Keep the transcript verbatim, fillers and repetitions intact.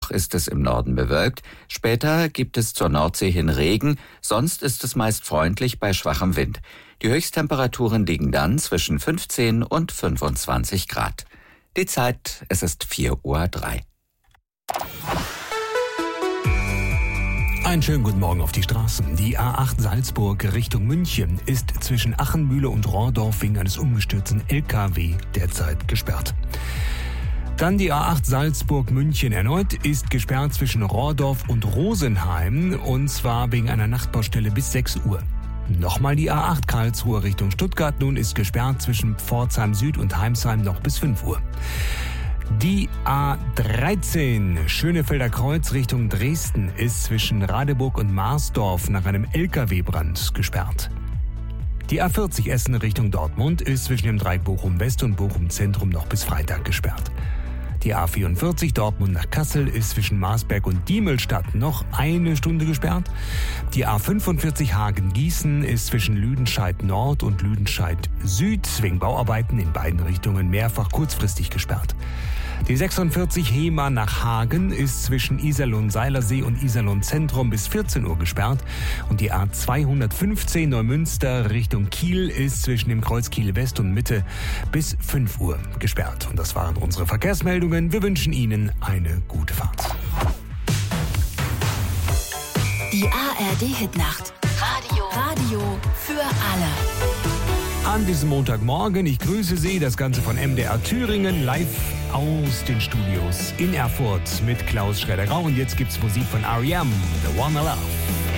noch ist es im Norden bewölkt, später gibt es zur Nordsee hin Regen, sonst ist es meist freundlich bei schwachem Wind. Die Höchsttemperaturen liegen dann zwischen fünfzehn und fünfundzwanzig Grad. Die Zeit, es ist vier Uhr drei. Einen schönen guten Morgen auf die Straßen. Die A acht Salzburg Richtung München ist zwischen Achenmühle und Rohrdorf wegen eines umgestürzten L K W derzeit gesperrt. Dann die A acht Salzburg-München erneut ist gesperrt zwischen Rohrdorf und Rosenheim, und zwar wegen einer Nachtbaustelle bis sechs Uhr. Nochmal die A acht Karlsruhe Richtung Stuttgart nun ist gesperrt zwischen Pforzheim Süd und Heimsheim noch bis fünf Uhr. Die A dreizehn Schönefelder Kreuz Richtung Dresden ist zwischen Radeburg und Marsdorf nach einem L K W-Brand gesperrt. Die A vierzig Essen Richtung Dortmund ist zwischen dem Dreieck Bochum West und Bochum Zentrum noch bis Freitag gesperrt. Die A vierundvierzig Dortmund nach Kassel ist zwischen Marsberg und Diemelstadt noch eine Stunde gesperrt. Die A fünfundvierzig Hagen-Gießen ist zwischen Lüdenscheid Nord und Lüdenscheid Süd wegen Bauarbeiten in beiden Richtungen mehrfach kurzfristig gesperrt. Die sechsundvierzig Hemer nach Hagen ist zwischen Iserlohn-Seilersee und Iserlohn-Zentrum bis vierzehn Uhr gesperrt. Und die A zweihundertfünfzehn Neumünster Richtung Kiel ist zwischen dem Kreuz Kiel West und Mitte bis fünf Uhr gesperrt. Und das waren unsere Verkehrsmeldungen. Wir wünschen Ihnen eine gute Fahrt. Die A R D-Hitnacht. Radio. Radio für alle. An diesem Montagmorgen, ich grüße Sie, das Ganze von M D R Thüringen, live aus den Studios in Erfurt mit Klaus Schroeder-Grau. Und jetzt gibt's Musik von R E M, The One I Love.